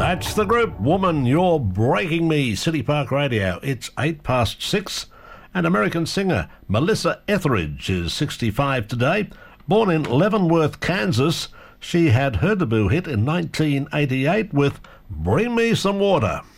That's the group, Woman, You're Breaking Me, City Park Radio. It's 6:08, and American singer Melissa Etheridge is 65 today. Born in Leavenworth, Kansas, she had her debut hit in 1988 with Bring Me Some Water.